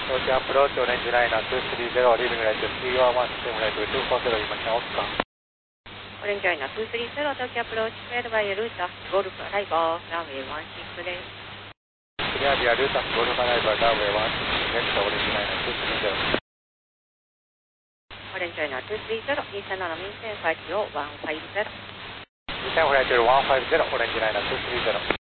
東京アプローチオレンジライナー230リビングライト301システムライト240今下オスカー。 オレンジライナー230東京アプローチクエルバイエルータゴルフアライバーランウェイ16です。 クリアビアルータゴルフアライバーランウェイ16ネクタオレンジライナー230。 オレンジライナー230イーサナの民生ファイトを150。 210フライト150オレンジライナー230。